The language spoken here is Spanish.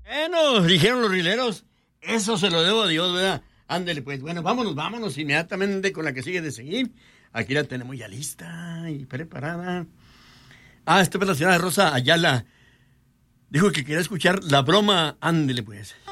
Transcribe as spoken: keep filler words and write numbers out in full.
Bueno, dijeron los rileros, eso se lo debo a Dios, ¿verdad? Ándele, pues, bueno, vámonos, vámonos inmediatamente con la que sigue de seguir. Aquí la tenemos ya lista y preparada. Ah, esta es la señora Rosa Ayala. Dijo que quería escuchar la broma, ándele, pues.